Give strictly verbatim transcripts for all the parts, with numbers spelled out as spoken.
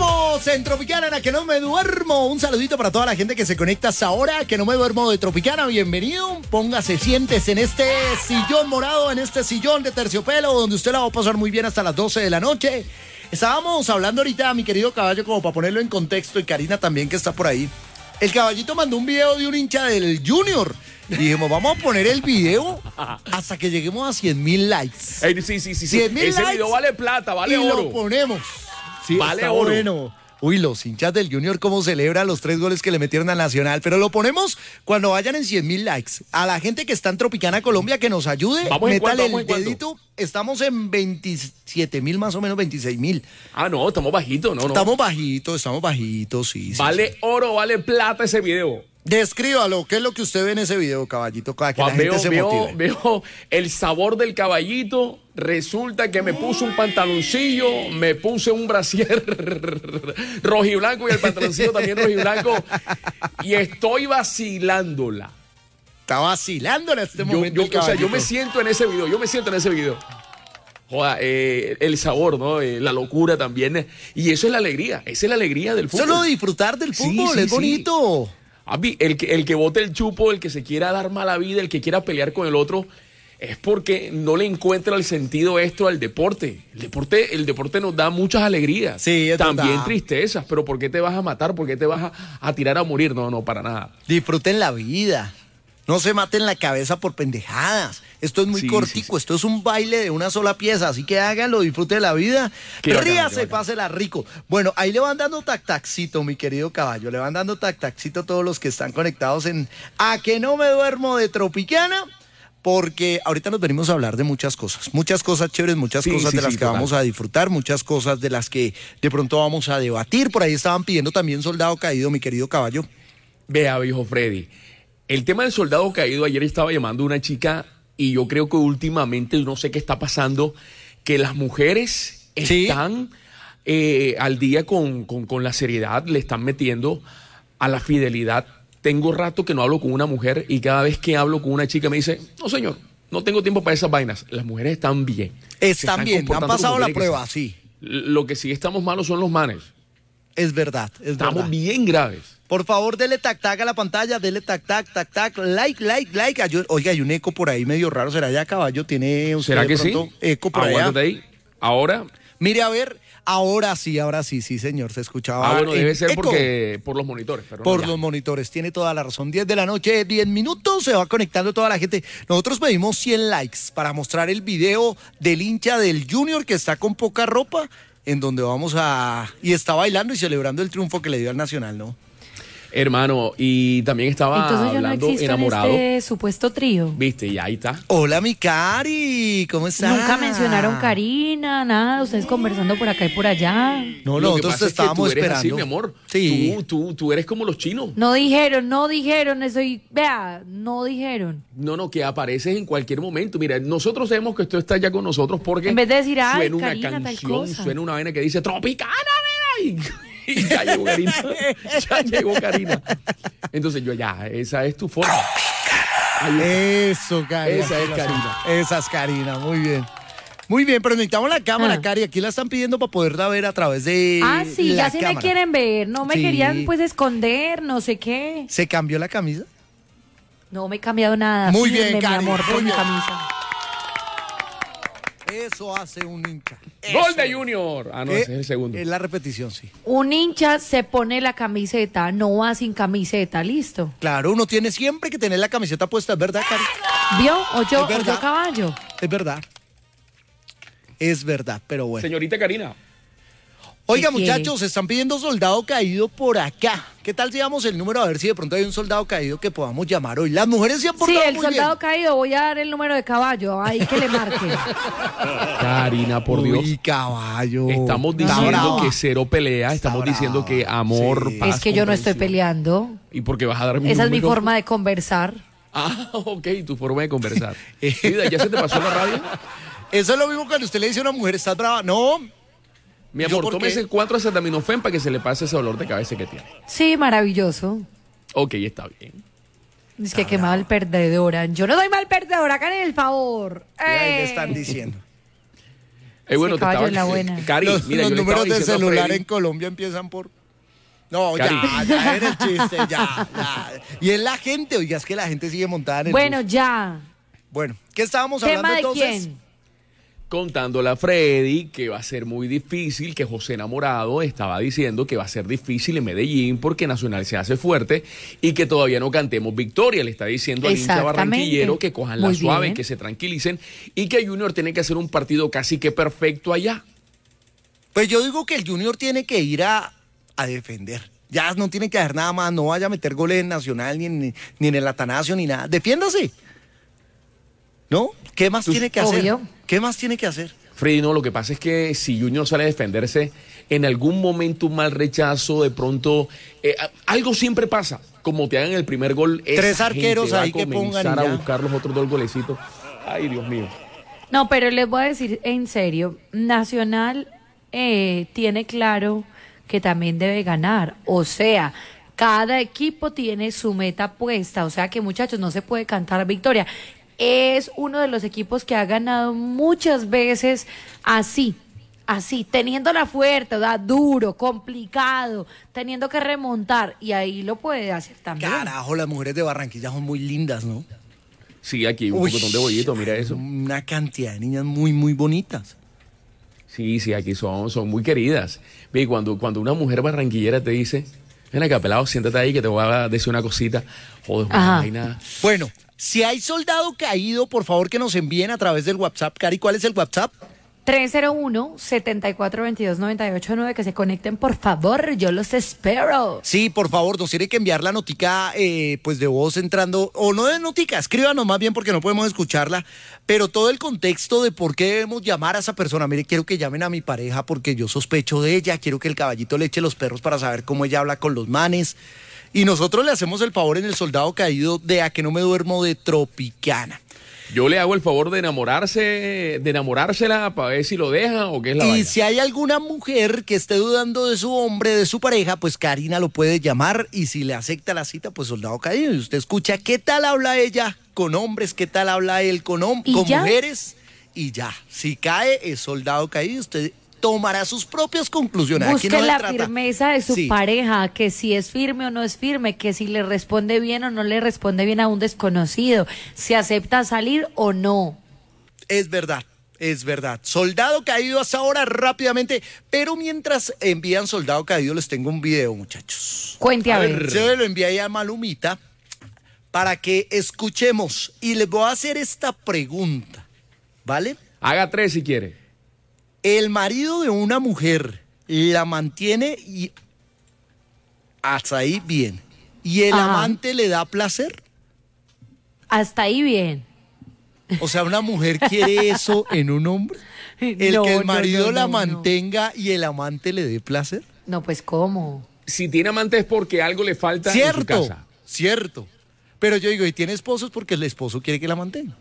Estamos en Tropicana, en la que no me duermo. Un saludito para toda la gente que se conecta hasta ahora, que no me duermo de Tropicana. Bienvenido. Póngase, siéntese en este sillón morado, en este sillón de terciopelo, donde usted la va a pasar muy bien hasta las doce de la noche. Estábamos hablando ahorita, mi querido caballo, como para ponerlo en contexto, y Karina también, que está por ahí. El caballito mandó un video de un hincha del Junior. Y dijimos, vamos a poner el video hasta que lleguemos a cien mil likes. Ey, sí, sí, sí. sí. cien mil Ese likes video vale plata, vale y oro. lo ponemos. Sí, vale está oro. Bueno. Uy, los hinchas del Junior cómo celebran los tres goles que le metieron al Nacional. Pero lo ponemos cuando vayan en cien mil likes. A la gente que está en Tropicana, Colombia, que nos ayude. Vamos en métale cuánto, el vamos en dedito. Estamos en veintisiete mil, más o menos veintiséis mil. Ah, no, estamos bajitos, no, no. Estamos bajitos, estamos bajitos, sí. Vale sí, sí. oro, vale plata ese video. Descríbalo, ¿qué es lo que usted ve en ese video, caballito? Para que Juan, la gente veo, se veo, motive. veo el sabor del caballito. Resulta que me puse un pantaloncillo, me puse un brasier rojiblanco y el pantaloncillo también rojiblanco. Y estoy vacilándola. Está vacilando en este Yo, momento. yo, o sea, yo me siento en ese video, yo me siento en ese video. Joda, eh, el sabor, ¿no? Eh, la locura también. Y eso es la alegría, esa es la alegría del fútbol. Solo disfrutar del Sí, fútbol, sí, es bonito. Sí. El que, el que bote el chupo, el que se quiera dar mala vida, el que quiera pelear con el otro, es porque no le encuentra el sentido esto al deporte. El deporte, el deporte nos da muchas alegrías, sí, es también verdad. Tristezas, pero ¿por qué te vas a matar? ¿Por qué te vas a, a tirar a morir? No, no, para nada. Disfruten la vida. No se maten la cabeza por pendejadas. Esto es muy Sí, cortico, sí, sí. esto es un baile de una sola pieza, así que háganlo, disfruten la vida. Qué bacano, Ríase, qué bacano. pásela rico. Bueno, ahí le van dando tac-tacito, mi querido caballo. Le van dando tac-tacito a todos los que están conectados en A Que No Me Duermo de Tropicana. Porque ahorita nos venimos a hablar de muchas cosas, muchas cosas chéveres, muchas Sí, cosas sí, de las sí, que total. vamos a disfrutar, muchas cosas de las que de pronto vamos a debatir. Por ahí estaban pidiendo también Soldado Caído, mi querido caballo. Vea, viejo Freddy, el tema del soldado caído, ayer estaba llamando a una chica y yo creo que últimamente, no sé qué está pasando, que las mujeres Sí. están eh, al día con, con, con la seriedad, le están metiendo a la fidelidad. Tengo rato que no hablo con una mujer y cada vez que hablo con una chica me dice, no señor, no tengo tiempo para esas vainas. Las mujeres están bien. Se Están bien, han comportando pasado como la tiene que prueba, ser. sí. Lo que sí estamos malos son los manes. Es verdad, es Estamos verdad. bien graves. Por favor, dele tac tac a la pantalla, dele tac tac, tac tac, like, like, like. Ay, oiga, hay un eco por ahí medio raro, ¿será ya caballo? ¿Tiene usted ¿Será de que sí? pronto eco por allá? Aguántate ahí. Ahora, Mire, a ver, ahora sí, ahora sí, sí, señor, se escuchaba. ah, bueno, en debe ser eco porque por los monitores. Pero no, por ya. los monitores, tiene toda la razón. diez de la noche, diez minutos, se va conectando toda la gente. Nosotros pedimos cien likes para mostrar el video del hincha del Junior que está con poca ropa, en donde vamos a... y está bailando y celebrando el triunfo que le dio al Nacional, ¿no? Hermano, y también estaba Entonces yo no hablando existo enamorado. en este supuesto trío. Viste, y ahí está. Hola, mi Cari, ¿cómo estás? Nunca mencionaron Karina, nada, ustedes conversando por acá y por allá. No, Lo que nosotros pasa te es que estábamos tú eres esperando. así, mi amor. Sí. Tú, tú, tú eres como los chinos. No dijeron, no dijeron, estoy, vea, no dijeron. No, no, que apareces en cualquier momento. Mira, nosotros sabemos que tú estás ya con nosotros porque En vez de decir, ay, suena una Karina, tal canción, cosa. suena una vaina que dice Tropicana, mira, y, y ya llegó Karina. Ya llegó Karina. Entonces yo ya, esa es tu forma. Ahí está. Eso, Cari. Esa así es lo Karina. hacemos. Esa es Karina, muy bien. Muy bien, pero necesitamos la cámara, Ah. Cari. Aquí la están pidiendo para poderla ver a través de Ah, sí, la ya sí cámara. me quieren ver, no me Sí. querían pues esconder, no sé qué. ¿Se cambió la camisa? No me he cambiado nada. Muy Firme, bien, mi Karen, amor, por muy mi bien. camisa. Eso hace un hincha. Gol Eso. de Junior. Ah, no, Eh, ese es el segundo. Es la repetición, sí. Un hincha se pone la camiseta, no va sin camiseta, listo. Claro, uno tiene siempre que tener la camiseta puesta, ¿es verdad, Cari? ¿Vio? O yo, Es o verdad. yo caballo. Es verdad. Es verdad, pero bueno. Señorita Karina. Oiga, ¿Qué quiere? muchachos, se están pidiendo soldado caído por acá. ¿Qué tal si damos el número a ver si de pronto hay un soldado caído que podamos llamar hoy? Las mujeres se han Sí, portado el muy soldado bien. caído, voy a dar el número de caballo, ahí que le marque. Karina, por Dios. Uy, caballo. Estamos Está diciendo brava. que cero pelea, estamos brava. diciendo que amor, Sí. paz, Es que yo no estoy comprensión. peleando. ¿Y por qué vas a dar mi Esa es mi número? forma de conversar. Ah, ok, tu forma de conversar. Vida, ¿ya se te pasó la radio? Eso es lo mismo cuando usted le dice a una mujer, ¿estás brava? No. Mi ¿Yo amor, por tómese qué? cuatro acetaminofén para que se le pase ese dolor de cabeza que tiene. Sí, maravilloso. Ok, está bien. Es que qué mal perdedora. Yo no soy mal perdedora, hagan el favor. Y ahí le ¡Eh! están diciendo. Eh, bueno, Sí, te caballo estaba es la buena. Cari, Los, mira, los yo le estaba números de diciendo a celular Freddy- en Colombia empiezan por... No, Cari. ya, ya era el chiste, ya, ya. Y es la gente, oiga, es que la gente sigue montada en el Bueno, bus. ya. Bueno, ¿qué estábamos ¿Tema hablando de entonces? quién? Contándole a Freddy que va a ser muy difícil, que José Enamorado estaba diciendo que va a ser difícil en Medellín porque Nacional se hace fuerte y que todavía no cantemos victoria. Le está diciendo al hincha Exactamente. barranquillero que cojan la Muy suave, bien. que se tranquilicen y que Junior tiene que hacer un partido casi que perfecto allá. Pues yo digo que el Junior tiene que ir a, a defender. Ya no tiene que hacer nada más, no vaya a meter goles en Nacional, ni en, ni en el Atanasio, ni nada. Defiéndase. ¿No? ¿Qué más tiene que hacer? Obvio. ¿Qué más tiene que hacer? Freddy, no, lo que pasa es que si Junior sale a defenderse, en algún momento un mal rechazo, de pronto, eh, algo siempre pasa. Como te hagan el primer gol, esa Tres arqueros gente va ahí a que pongan y comenzar a ya. buscar los otros dos golecitos. Ay, Dios mío. No, pero les voy a decir en serio, Nacional eh, tiene claro que también debe ganar. O sea, cada equipo tiene su meta puesta. O sea que, muchachos, no se puede cantar victoria. Es uno de los equipos que ha ganado muchas veces así, así, teniéndola fuerte, ¿verdad? Duro, complicado, teniendo que remontar. Y ahí lo puede hacer también. Carajo, las mujeres de Barranquilla son muy lindas, ¿no? Sí, aquí un Uy, pocotón de bollito, mira eso. Una cantidad de niñas muy, muy bonitas. Sí, sí, aquí son, son muy queridas. Ve, cuando, cuando una mujer barranquillera te dice, ven acá, pelado, siéntate ahí que te voy a decir una cosita. Joder, una Ajá. vaina. Bueno, si hay soldado caído, por favor que nos envíen a través del WhatsApp. Cari, ¿cuál es el WhatsApp? tres cero uno, siete cuatro dos dos, nueve ocho nueve, que se conecten, por favor, yo los espero. Sí, por favor, nos tiene que enviar la notica eh, pues de voz entrando, o no de notica, escríbanos más bien porque no podemos escucharla, pero todo el contexto de por qué debemos llamar a esa persona. Mire, quiero que llamen a mi pareja porque yo sospecho de ella, quiero que el caballito le eche los perros para saber cómo ella habla con los manes. Y nosotros le hacemos el favor en el soldado caído de A que no me duermo de Tropicana. Yo le hago el favor de enamorarse, de enamorársela para ver si lo deja o qué es la Y vaina. si hay alguna mujer que esté dudando de su hombre, de su pareja, pues Karina lo puede llamar y si le acepta la cita, pues soldado caído. Y usted escucha qué tal habla ella con hombres, qué tal habla él con, hom- ¿Y con ya? mujeres. Y ya, si cae, es soldado caído. Usted tomará sus propias conclusiones. Aquí Busque no se la trata- firmeza de su Sí. pareja, que si es firme o no es firme, que si le responde bien o no le responde bien a un desconocido, si acepta salir o no. Es verdad, es verdad. Soldado caído hasta ahora rápidamente, pero mientras envían soldado caído les tengo un video, muchachos. Cuente a, A ver. ver. Se lo envié ahí a Malumita para que escuchemos y les voy a hacer esta pregunta, ¿vale? Haga tres si quiere. El marido de una mujer la mantiene y hasta ahí bien. ¿Y el Ajá. amante le da placer? Hasta ahí bien. O sea, ¿una mujer quiere eso en un hombre? ¿El No, que no, el marido no, la no, no. mantenga y el amante le dé placer? No, pues ¿cómo? Si tiene amante es porque algo le falta en su Cierto, casa. cierto. Pero yo digo, y tiene esposo es porque el esposo quiere que la mantenga.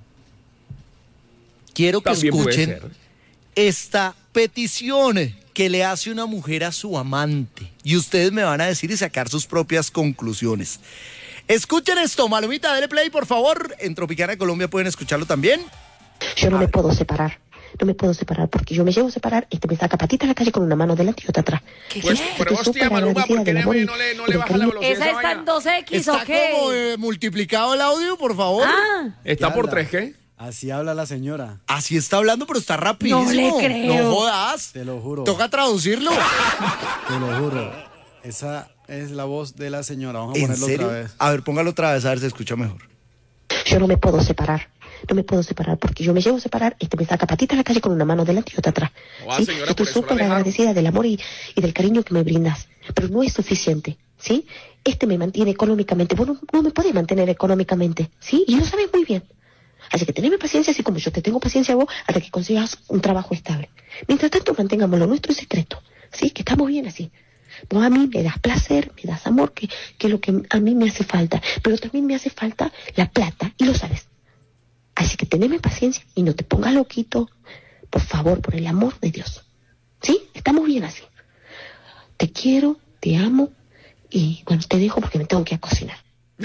Quiero que También puede escuchen ser. esta petición que le hace una mujer a su amante. Y ustedes me van a decir y sacar sus propias conclusiones. Escuchen esto, Malumita, dele play, por favor. En Tropicana Colombia pueden escucharlo también. Yo no me puedo separar. No me puedo separar porque yo me llevo a separar y te me saca patita a la calle con una mano delante y otra atrás. ¿Qué, Pues, qué? pero Estoy hostia, súper Maluma, agradecida ¿por qué del amor y- no le, no y le del baja la cariño. velocidad? ¿Esa a está vaina? en dos equis Está o qué? como eh, multiplicado el audio, por favor. Ah, ¿Está ¿Qué por habla? tres qué? Así habla la señora, Así está hablando, pero está rapidísimo. No le creo. No jodas. te lo juro, Toca traducirlo. te lo juro. Esa es la voz de la señora. Vamos a ¿En ponerlo serio? otra vez. A ver, póngalo otra vez, a ver si se escucha mejor. Yo no me puedo separar. No me puedo separar porque yo me llevo a separar y te me saca patita a la calle con una mano delante y otra atrás. No va, ¿Sí? señora, Estoy por eso la súper dejaron. agradecida del amor y, y del cariño que me brindas. Pero no es suficiente, ¿sí? Este me mantiene económicamente. Vos no, no me podés mantener económicamente, ¿sí? Y lo sabes muy bien. Así que teneme paciencia, así como yo te tengo paciencia a vos, hasta que consigas un trabajo estable. Mientras tanto, mantengamos lo nuestro en secreto, ¿sí? Que estamos bien así. Vos a mí me das placer, me das amor, que, que es lo que a mí me hace falta. Pero también me hace falta la plata, y lo sabes. Así que teneme paciencia y no te pongas loquito. Por favor, por el amor de Dios. ¿Sí? Estamos bien así. Te quiero, te amo, y bueno, te dejo porque me tengo que ir a cocinar.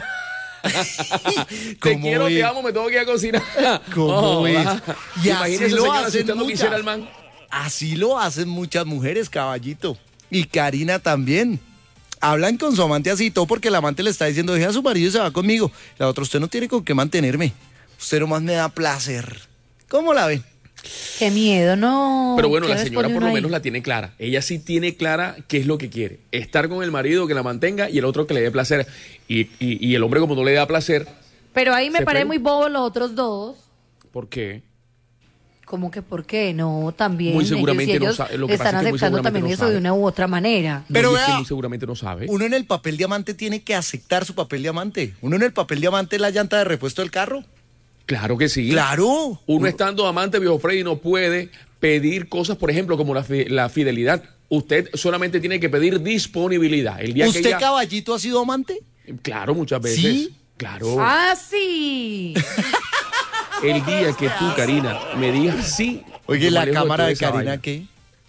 Te ¿Cómo quiero, ves? te amo, me tengo que ir a cocinar. ¿Cómo Oh, ves? va. Y así Imagínese, lo señora, si hacen usted no muchas. quisiera el man. así lo hacen muchas mujeres, caballito. Y Karina también. Hablan con su amante así, todo porque el amante le está diciendo, deja a su marido y se va conmigo. La otra, usted no tiene con qué mantenerme. Usted nomás me da placer. ¿Cómo la ven? Qué miedo, no. Pero bueno, ¿Qué la señora responde por uno lo ahí? menos la tiene clara. Ella sí tiene clara qué es lo que quiere. Estar con el marido, que la mantenga, y el otro que le dé placer. Y, y, y el hombre, como no le da placer, Pero ahí me Se parece fue. muy bobo los otros dos. ¿por qué? ¿Cómo que por qué? No, también. Muy seguramente ellos, no ellos sabe- lo que están pasa es que muy aceptando seguramente también no eso de sabe. una u otra manera. Pero No, y es que vea, muy seguramente no sabe. uno en el papel diamante tiene que aceptar su papel diamante. Uno en el papel diamante es la llanta de repuesto del carro. Claro que sí. Claro. Uno estando amante, viejo Freddy, no puede pedir cosas, por ejemplo, como la, fi- la fidelidad. Usted solamente tiene que pedir disponibilidad. El día que ¿Usted, ella... caballito, ha sido amante? Claro, muchas veces. ¿Sí? Claro. Ah, sí. El día que tú, Karina, me digas sí. Oye, yo me la alejo cámara toda de esa Karina, vaina. ¿qué?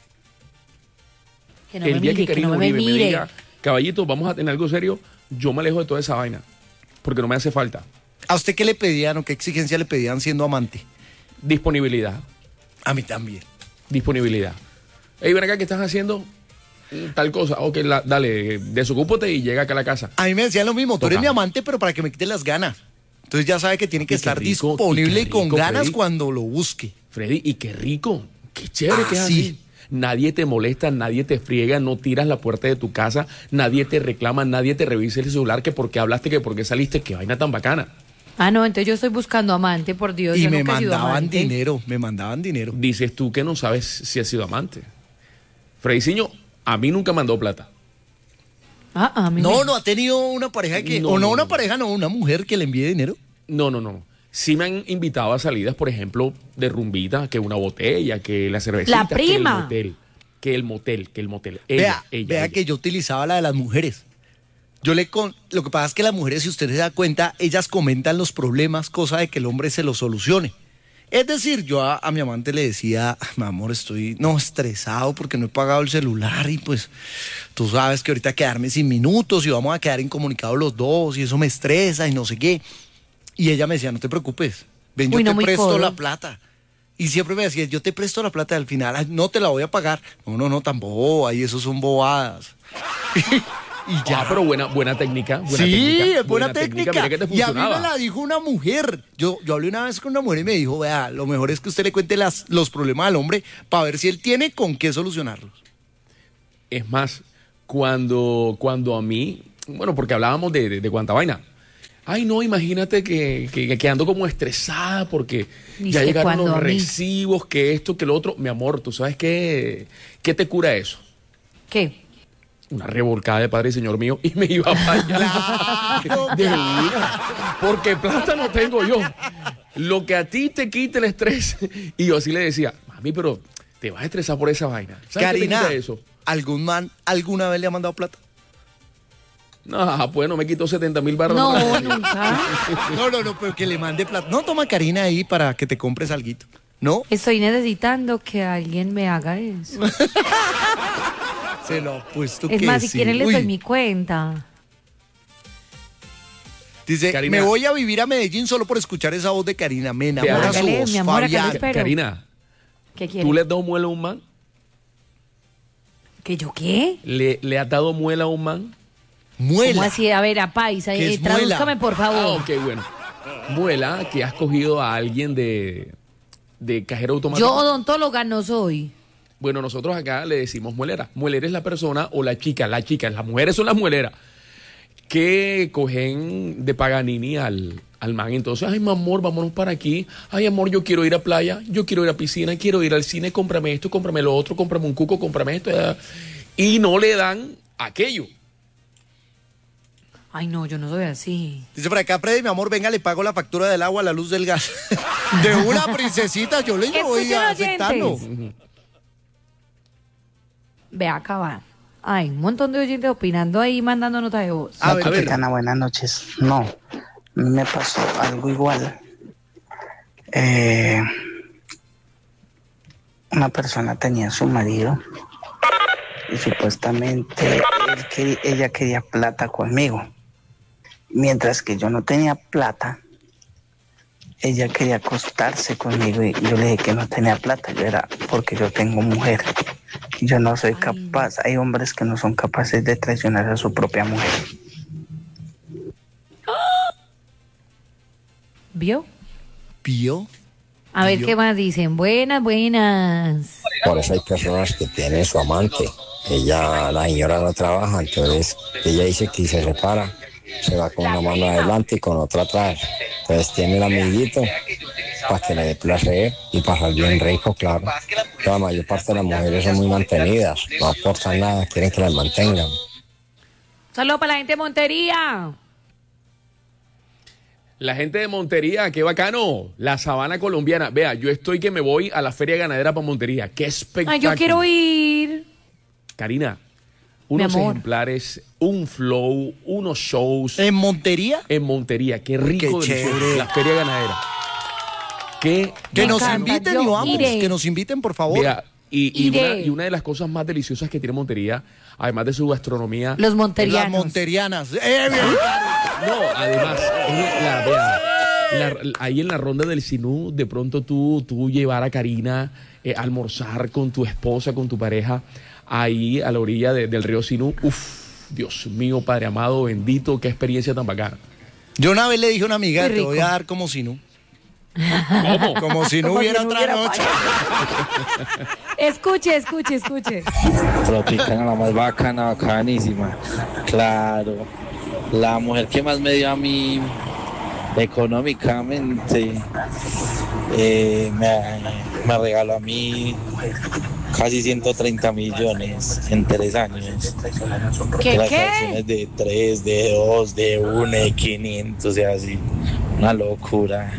Que no El me día mire, que que Karina no me Uribe me mire. diga, caballito, vamos a tener algo serio, yo me alejo de toda esa vaina. Porque no me hace falta. ¿A usted qué le pedían o qué exigencia le pedían siendo amante? Disponibilidad. A mí también. Disponibilidad. Ey, ven acá, ¿qué estás haciendo? Mm, Tal cosa. Ok, la- dale, desocúpate y llega acá a la casa. A mí me decían lo mismo, tú eres Toca. mi amante, pero para que me quite las ganas. Entonces ya sabe que tiene que Y qué estar rico, disponible y y, qué con rico, ganas Freddy. cuando lo busque. Freddy, y qué rico. Qué chévere Ah, que es sí. así. Nadie te molesta, nadie te friega, no tiras la puerta de tu casa, nadie te reclama, nadie te revisa el celular, que por qué hablaste, que por qué saliste, qué vaina tan bacana. Ah, no, entonces yo estoy buscando amante, por Dios. Y yo me nunca he sido mandaban amante. dinero, me mandaban dinero. Dices tú que no sabes si has sido amante. Freddyciño, a mí nunca mandó plata. Ah, a mí No, me- no ha tenido una pareja que, No, o no, no, una no. pareja, no, una mujer que le envíe dinero. No, no, no. Sí me han invitado a salidas, por ejemplo, de rumbita, que una botella, que la cervecita, La prima. que el motel, que el motel, que el motel. Ella, vea, ella, vea ella. que yo utilizaba la de las mujeres. Yo le con, lo que pasa es que las mujeres, si usted se da cuenta, ellas comentan los problemas, cosa de que el hombre se los solucione. Es decir, yo a, a mi amante le decía, mi amor, estoy no estresado porque no he pagado el celular y pues tú sabes que ahorita quedarme sin minutos y vamos a quedar incomunicados los dos y eso me estresa y no sé qué. Y ella me decía, no te preocupes, ven, yo Uy, no, te muy presto codo. la plata. Y siempre me decía, yo te presto la plata y al final "Ay, no te la voy a pagar". No, no, no, tan boba, y eso son bobadas. y ya. Ah, pero buena, buena técnica. Buena Sí, técnica, es buena, técnica. Mira que te Y a mí me funcionaba. la dijo una mujer. Yo, yo hablé una vez con una mujer y me dijo, vea, lo mejor es que usted le cuente las, los problemas al hombre para ver si él tiene con qué solucionarlos. Es más, cuando, cuando a mí, bueno, porque hablábamos de, de, de cuánta vaina. Ay, no, imagínate que, que, que ando como estresada porque Dice ya que llegaron cuando los a mí. recibos, que esto, que lo otro. Mi amor, ¿tú sabes qué, qué te cura eso? ¿Qué? Una revolcada de Padre y Señor mío y me iba para allá. Claro, De verdad, porque plata no tengo yo. Lo que a ti te quite el estrés. Y yo así le decía, mami, pero te vas a estresar por esa vaina. ¿Sabes qué te Karina, quita eso? ¿algún man alguna vez le ha mandado plata? No, pues no me quitó setenta mil barras. No, nunca. No, no, no, pero que le mande plata. No, toma Karina ahí para que te compres alguito. ¿No? Estoy necesitando que alguien me haga eso. Se lo apuesto Es que más, si sí. quieren les Uy. doy mi cuenta. Dice, Karina. me voy a vivir a Medellín solo por escuchar esa voz de Karina. Me Vea, enamora su hágale, voz, mi amor, acá lo Fabián. espero. Karina, ¿Qué quieren? ¿tú le has dado muela a un man? ¿Que yo qué? ¿Le, le has dado muela a un man? Muela. ¿Cómo así? A ver, a paisa, ¿Qué eh, es tradúzcame muela? por Ah, favor. ok, bueno. Muela, que has cogido a alguien de, de cajero automático. Yo odontóloga no soy. Bueno, nosotros acá le decimos muelera. Muelera es la persona o la chica, la chica, las mujeres son las mueleras, que cogen de Paganini al, al man. Entonces, ay, mi amor, vámonos para aquí. Ay, amor, yo quiero ir a playa, yo quiero ir a piscina, quiero ir al cine, cómprame esto, cómprame lo otro, cómprame un cuco, cómprame esto. eh. Y no le dan aquello. Ay, no, yo no soy así. Dice por acá, Freddy, mi amor, venga, le pago la factura del agua, la luz del gas. De una princesita, yo le voy Escuchen, aceptando. oyentes. Ve acá va. Ay, un montón de oyentes opinando ahí, mandando notas de voz. A ver, a ver. Tropicana, buenas noches. No, me pasó algo igual. Eh, una persona tenía a su marido y supuestamente él quería- ella quería plata conmigo. Mientras que yo no tenía plata, ella quería acostarse conmigo y yo le dije que no tenía plata. Yo era porque yo tengo mujer. Yo no soy capaz. Hay hombres que no son capaces de traicionar a su propia mujer. ¿Vio? ¿Vio? A ver ¿Vio? qué más dicen. Buenas, buenas. Por eso hay personas que tienen su amante. Ella, la señora no trabaja, entonces ella dice que si se separa, se va con una mano adelante y con otra atrás. Entonces tiene el amiguito para que le dé placer y pasar bien rico, claro. La mayor parte de las mujeres son muy mantenidas, no aportan nada, quieren que las mantengan. Saludos para la gente de Montería. La gente de Montería, qué bacano. La sabana colombiana. Vea, yo estoy que me voy a la feria ganadera para Montería. Qué espectáculo. Ay, yo quiero ir. Karina, unos Mi amor. ejemplares, un flow, unos shows. ¿En Montería? En Montería, qué rico, Qué delicioso. chévere. La feria ganadera. Qué Que Me nos encanta, inviten yo y vamos, iré. que nos inviten, por favor. Mira, y, y, Iré. una, y una de las cosas más deliciosas que tiene Montería, además de su gastronomía, Los Las monterianos. monterianas. ¡Eh, bien! no, además, es la, vea, la- ahí en la ronda del Sinú, de pronto tú, tú llevar a Karina eh, a almorzar con tu esposa, con tu pareja, ahí a la orilla de- del río Sinú. Uf, Dios mío, Padre amado, bendito, qué experiencia tan bacana. Yo una vez le dije a una amiga, Muy te voy a rico. dar como si no. ¿Cómo? Como si no Como hubiera si no otra hubiera noche. Escuche, escuche, escuche. Tropicana, la más bacana, bacanísima. Claro. La mujer que más me dio a mí económicamente eh, me, me regaló a mí casi ciento treinta millones en tres años. ¿Qué, Las qué? acciones de tres, de dos, de uno, de quinientos, o sea, así. Una locura.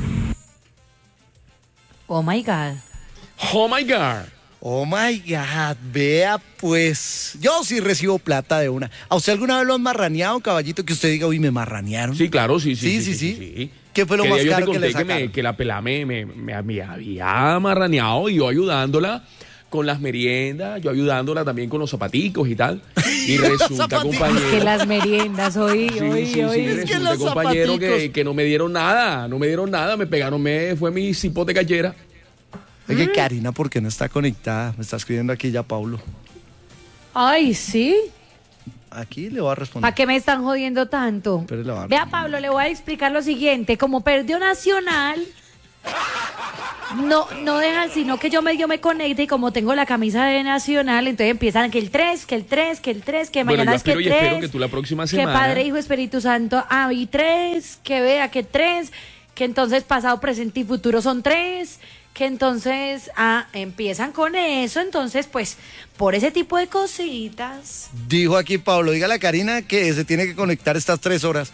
Oh my God. Oh my God. Oh my God, vea pues. Yo sí recibo plata de una. ¿A usted alguna vez lo han marraneado, caballito? Que usted diga, uy, me marranearon. Sí, claro, sí, sí. Sí, sí, sí. ¿Qué fue lo Que más día yo te caro que le conté que, me- sacaron? que la pelá me, me, me- me había marraneado y yo ayudándola con las meriendas, yo ayudándola también con los zapaticos y tal. Y resulta, zapaticos. compañero. Es que las meriendas, oí, Sí, oí, sí, sí, oí. Es que resulta, los compañero, que, zapaticos. que no me dieron nada, no me dieron nada, me pegaron, me fue mi cipote cachera. Oye, Karina, ¿por qué no está conectada? Me está escribiendo aquí ya Paulo. Ay, sí. Aquí le voy a responder. ¿Para qué me están jodiendo tanto? Pero le va a- Vea, Pablo, le voy a explicar lo siguiente. Como perdió Nacional, no, no dejan sino que yo medio me conecte y como tengo la camisa de Nacional, entonces empiezan que el tres, que el tres, que el tres, que Bueno, mañana yo es que espero y tres. espero que tú la próxima Que semana- Padre, Hijo, Espíritu Santo, ah, y tres, que vea que tres, que entonces pasado, presente y futuro son tres, que entonces, ah, empiezan con eso, entonces, pues, por ese tipo de cositas. Dijo aquí Pablo, dígale a Karina que se tiene que conectar estas tres horas.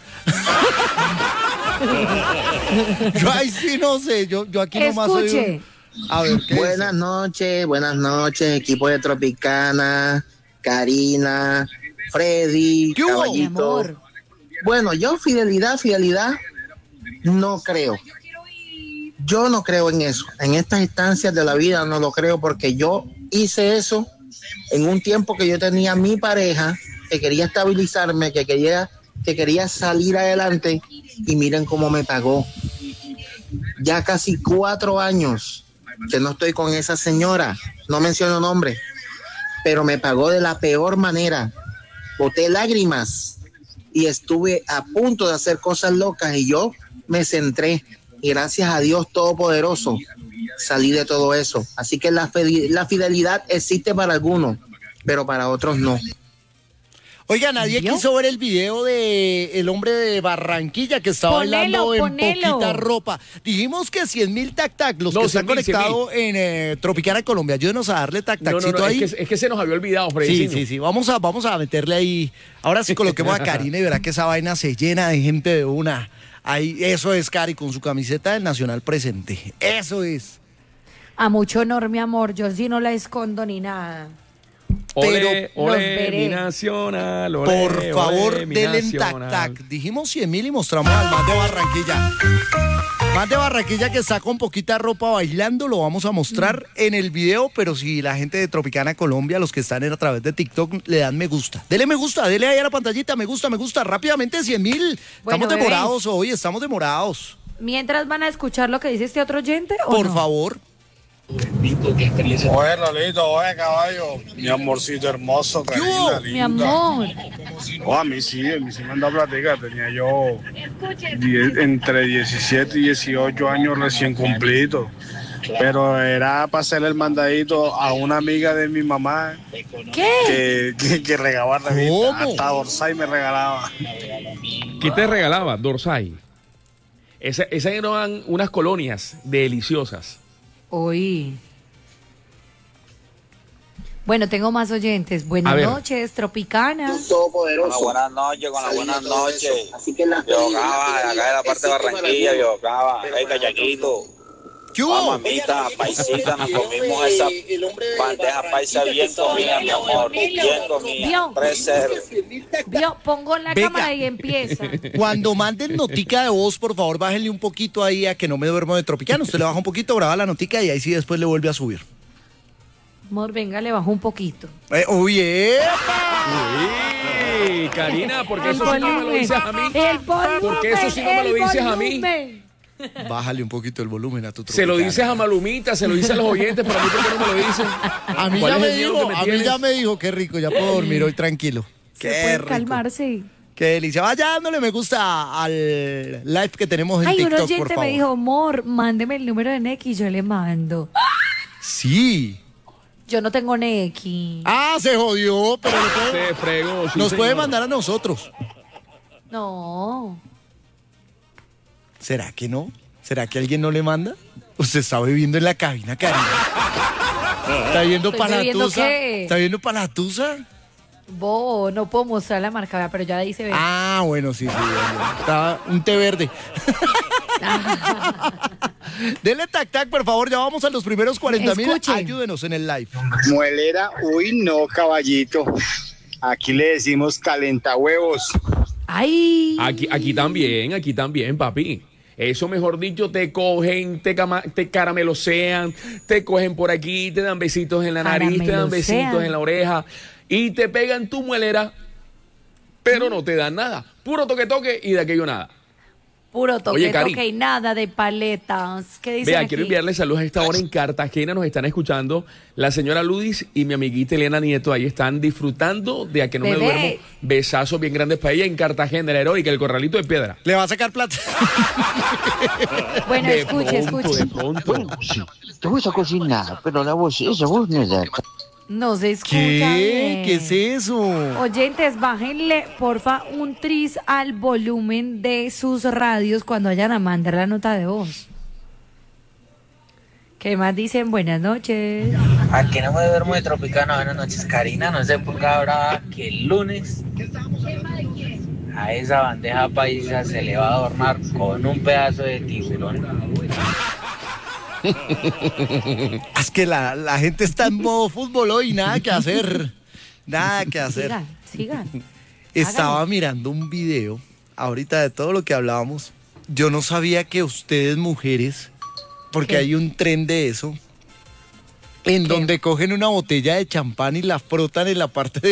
Yo ahí sí no sé, yo, yo aquí nomás soy Escuche. un... A ver, ¿qué Buenas noches, buenas noches, equipo de Tropicana, Karina, Freddy, ¿Qué hubo? Mi Caballito. amor. Bueno, yo fidelidad, fidelidad, no creo. Yo no creo en eso. En estas instancias de la vida no lo creo porque yo hice eso en un tiempo que yo tenía mi pareja, que quería estabilizarme, que quería, que quería salir adelante y miren cómo me pagó. Ya casi cuatro años que no estoy con esa señora, no menciono nombre, pero me pagó de la peor manera. Boté lágrimas y estuve a punto de hacer cosas locas y yo me centré y gracias a Dios Todopoderoso salí de todo eso. Así que la, fe- la fidelidad existe para algunos, pero para otros no. Oiga, nadie ¿Vio? quiso ver el video de el hombre de Barranquilla que estaba Ponelo, bailando en ponelo. poquita ropa. Dijimos que cien mil tac tac, los No, que están cien mil, cien mil. conectados en eh, Tropicana Colombia. Ayúdenos a darle tac No, no, tacito no, ahí. es que, es que se nos había olvidado, Sí, Freddy. sí, sí. Vamos a, vamos a meterle ahí. Ahora sí coloquemos a Karina y verá que esa vaina se llena de gente de una. Ahí, eso es Cari con su camiseta del Nacional presente. Eso es. A mucho honor, mi amor, yo sí no la escondo ni nada. Ole, Pero los ole, veré. mi nacional, ole, Por favor, ole, mi denle en tac nacional. tac. Dijimos cien mil y mostramos al más de Barranquilla. Más de Barranquilla que está con poquita ropa bailando, lo vamos a mostrar en el video, pero si la gente de Tropicana Colombia, los que están en, a través de TikTok, le dan me gusta. Dele me gusta, dele ahí a la pantallita, me gusta, me gusta, rápidamente cien mil. Bueno, Estamos demorados hoy, estamos demorados. Mientras van a escuchar lo que dice este otro oyente, ¿o Por no? favor. Oye, Lolito, oye, caballo, mi amorcito hermoso, Karina, Mi amor. Oh, a mí sí, a mí sí me han dado platica, tenía yo diez, entre diecisiete y dieciocho años recién cumplidos, pero era para hacerle el mandadito a una amiga de mi mamá. ¿Qué? Que, que, que regalaba revistas, hasta Dorsai me regalaba. ¿Qué te regalaba, Dorsai? Esa- Esas eran unas colonias deliciosas. Uy. Bueno, tengo más oyentes. A Buenas ver. noches, Tropicana. Todopoderoso. Buenas noches, con las buenas Saliendo de noches. eso. Así que la Yo Cava, de acá de la parte de Barranquilla, yo Cava, Pero hey, para callaquito. ¿Qué Ah, hubo? mamita, paisita, nos comimos esa bandeja paisa bien comida, mi amor, bien comida, Vio. tres cero. Vio, pongo la Venga. cámara y empieza. Cuando manden notica de voz, por favor, bájenle un poquito ahí a que no me duermo de Tropicana. Usted le baja un poquito, graba la notica y ahí sí después le vuelve a subir. Amor, venga, le bajo un poquito. Eh, oye, Uy, Karina, ¿por qué El eso sí no me lo volumen. dices a mí? El volumen. ¿Por qué eso sí no me lo el dices a mí? volumen. bájale un poquito el volumen a tu Se lo Tropicana. dices a Malumita, se lo dices a los oyentes, pero a mí ¿por qué no me lo dicen? A mí ¿Cuál ya es me el miedo dijo, que me a mí tienes? ya me dijo, qué rico, ya puedo dormir hoy tranquilo. Se Qué puede rico. calmarse. Qué delicia. Vaya dándole me gusta al live que tenemos en Ay, un TikTok, por oyente favor. me dijo, amor, mándeme el número de Neki y yo le mando. Sí. Yo no tengo Neki. Ah, se jodió, pero le puede- Se fregó. sí, nos señor. puede mandar a nosotros. No. ¿Será que no? ¿Será que alguien no le manda? Usted está bebiendo en la cabina, Karina. ¿Está viendo ¿Estoy para la bebiendo tusa? qué? ¿Está viendo para la tusa? Bo, no puedo mostrar la marca, vea, pero ya ahí se ve. Ah, bueno, sí, sí. bueno. Está un té verde. Dele tac tac, por favor. Ya vamos a los primeros cuarenta mil. Escuchen. Ayúdenos en el live. Muelera, uy, no, caballito. Aquí le decimos calentahuevos. Ay. Aquí, aquí también, aquí también, papi. Eso, mejor dicho, te cogen, te, cama- te caramelosean, te cogen por aquí, te dan besitos en la nariz, te dan besitos Caramelosean. en la oreja y te pegan tu muelera, pero no te dan nada. Puro toque toque y de aquello nada. Puro toque, Oye, Cari. toque y nada de paletas. ¿Qué dicen Vea, aquí? quiero enviarles saludos a esta hora en Cartagena. Nos están escuchando la señora Ludis y mi amiguita Elena Nieto. Ahí están disfrutando de A que no me Bebé. duermo. Besazos bien grandes para ella en Cartagena, la heroica, el corralito de piedra. ¿Le va a sacar plata? Bueno, De escuche, pronto, escuche. de pronto. Sí, te gusta cocinar, pero la voz, esa voz no es de acá. No se escucha ¿Qué? bien. ¿Qué es eso? Oyentes, bájenle, porfa, un tris al volumen de sus radios cuando vayan a mandar la nota de voz. ¿Qué más dicen? Buenas noches. A que no me duermo de Tropicana, buenas noches, Karina. No sé por qué habrá que el lunes a esa bandeja paisa se le va a adornar con un pedazo de tiburón. Es que la, la gente está en modo fútbol hoy, nada que hacer. Nada que hacer. Sigan, sigan. Estaba Hágale. mirando un video ahorita de todo lo que hablábamos. Yo no sabía que ustedes mujeres, porque ¿Qué? hay un tren de eso, en ¿Qué? donde cogen una botella de champán y la frotan en la parte de